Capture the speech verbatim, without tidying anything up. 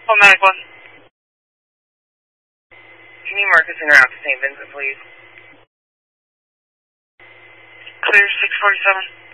Oh, Medic one. Can you mark us en route to Saint Vincent, please? Clear six forty-seven.